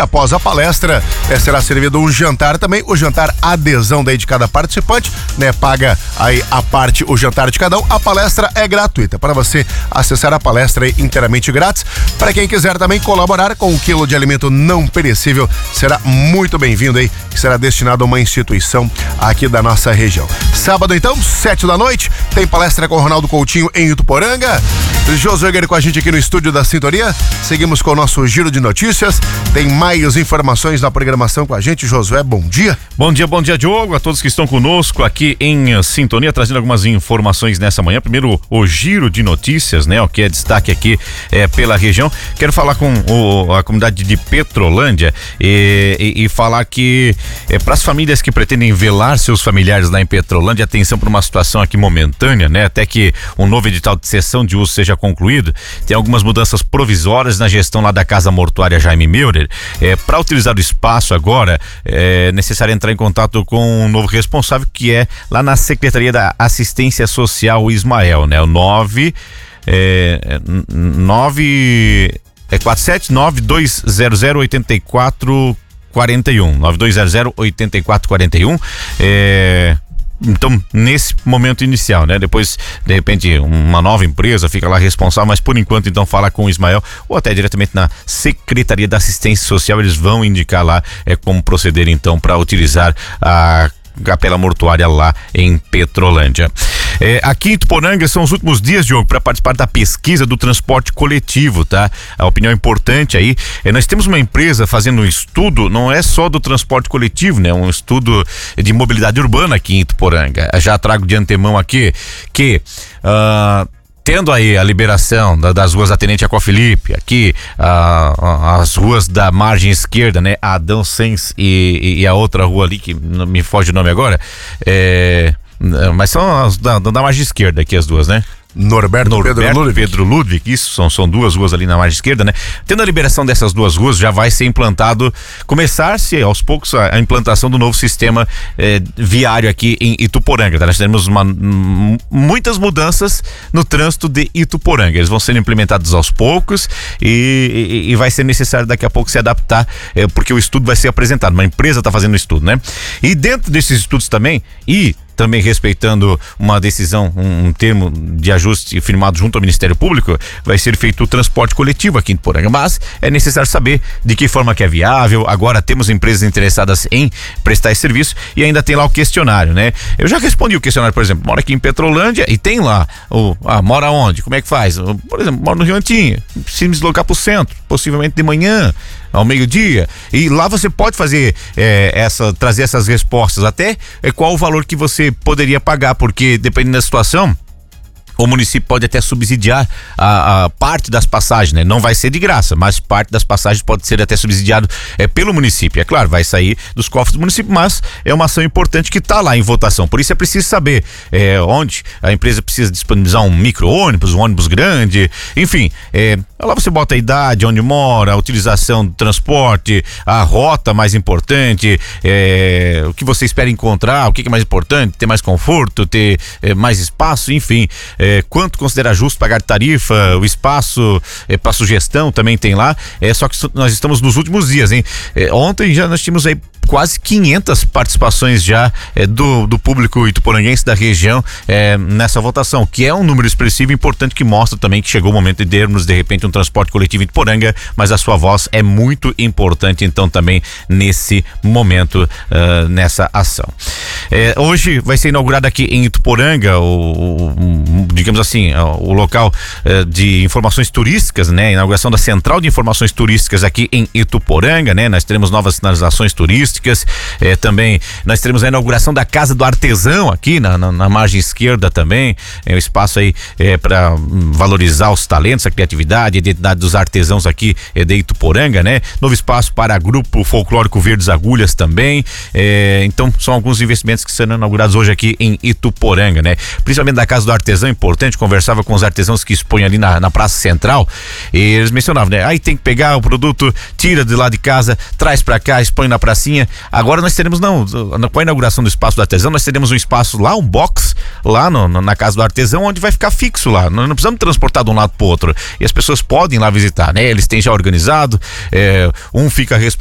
após a palestra será servido um jantar também, o jantar adesão daí de cada participante, né? Paga aí a parte, o jantar de cada um. A palestra é gratuita, para você acessar a palestra aí inteiramente grátis. Para quem quiser também colaborar com 1 quilo de alimento não perecível, será muito bem-vindo aí, que será destinado a uma instituição aqui da nossa região. Sábado então, 7 da noite, tem palestra com o Ronaldo Coutinho em Ituporanga. Josué Guerreiro com a gente aqui no estúdio da Sintonia. Seguimos com o nosso giro de notícias. Tem mais informações na programação com a gente. Josué, bom dia. Bom dia, Diogo, a todos que estão conosco aqui em Sintonia, trazendo algumas informações nessa manhã. Primeiro, o giro de notícias, né? O que é destaque aqui pela região. Quero falar com a comunidade de Petrolândia e falar que para as famílias que pretendem velar seus familiares lá em Petrolândia, atenção para uma situação aqui momentânea, né? Até que um novo edital de cessão de uso seja concluído, tem algumas mudanças provisórias na gestão lá da Casa Mortuária Jaime Meurer. Para utilizar o espaço agora, é necessário entrar em contato com um novo responsável, que é lá na Secretaria da Assistência Social, o Ismael, né? O 479-200-8441. 9200-8441. Então, nesse momento inicial, né? Depois, de repente, uma nova empresa fica lá responsável, mas por enquanto, então, fala com o Ismael ou até diretamente na Secretaria da Assistência Social, eles vão indicar lá como proceder, então, para utilizar a capela mortuária lá em Petrolândia. Aqui em Ituporanga são os últimos dias, Diogo, para participar da pesquisa do transporte coletivo, tá? A opinião importante aí, nós temos uma empresa fazendo um estudo, não é só do transporte coletivo, né? Um estudo de mobilidade urbana aqui em Ituporanga. Já trago de antemão aqui que tendo aí a liberação das ruas da Tenente Jacó Felipe, aqui as ruas da margem esquerda, né? A Adão Sens e a outra rua ali, que não me foge o nome agora, mas são as da margem esquerda aqui, as duas, né? Norberto Pedro Ludwig, isso são duas ruas ali na margem esquerda, né? Tendo a liberação dessas duas ruas, já vai ser implantado, começar-se aos poucos a implantação do novo sistema viário aqui em Ituporanga, tá? Nós teremos muitas mudanças no trânsito de Ituporanga, eles vão sendo implementados aos poucos e vai ser necessário daqui a pouco se adaptar, porque o estudo vai ser apresentado, uma empresa está fazendo o estudo, né? E dentro desses estudos também respeitando uma decisão, um termo de ajuste firmado junto ao Ministério Público, vai ser feito o transporte coletivo aqui em Ituporanga, mas é necessário saber de que forma que é viável. Agora temos empresas interessadas em prestar esse serviço e ainda tem lá o questionário, né? Eu já respondi o questionário, por exemplo, moro aqui em Petrolândia e tem lá mora onde? Como é que faz? Por exemplo, moro no Rio Antinho, preciso me deslocar para o centro, possivelmente de manhã, ao meio-dia, e lá você pode fazer trazer essas respostas, até qual o valor que você poderia pagar, porque dependendo da situação, o município pode até subsidiar a parte das passagens, né? Não vai ser de graça, mas parte das passagens pode ser até subsidiado pelo município. É claro, vai sair dos cofres do município, mas é uma ação importante que está lá em votação. Por isso é preciso saber onde a empresa precisa disponibilizar um micro-ônibus, um ônibus grande, enfim. Lá você bota a idade, onde mora, a utilização do transporte, a rota mais importante, o que você espera encontrar, o que é mais importante, ter mais conforto, ter mais espaço, enfim. Quanto considera justo pagar tarifa, o espaço para sugestão também tem lá, só que nós estamos nos últimos dias, hein? Ontem já nós tínhamos aí quase 500 participações já do público ituporanguense da região nessa votação, que é um número expressivo e importante, que mostra também que chegou o momento de termos de repente um transporte coletivo em Ituporanga, mas a sua voz é muito importante então também nesse momento, nessa ação. Hoje vai ser inaugurado aqui em Ituporanga digamos assim, o local de informações turísticas, né? A inauguração da Central de Informações Turísticas aqui em Ituporanga, né? Nós teremos novas sinalizações turísticas, também nós teremos a inauguração da Casa do Artesão aqui na margem esquerda também, o espaço aí para valorizar os talentos, a criatividade, a identidade dos artesãos aqui de Ituporanga, né? Novo espaço para Grupo Folclórico Verdes Agulhas também, então são alguns investimentos que serão inaugurados hoje aqui em Ituporanga, né? Principalmente da Casa do Artesão, importante, conversava com os artesãos que expõem ali na Praça Central, e eles mencionavam, né? Aí tem que pegar o produto, tira de lá de casa, traz pra cá, expõe na pracinha. Agora nós teremos, com a inauguração do espaço do artesão, nós teremos um espaço lá, um box lá na Casa do Artesão, onde vai ficar fixo lá, nós não precisamos transportar de um lado pro outro, e as pessoas podem lá visitar, né? Eles têm já organizado, um fica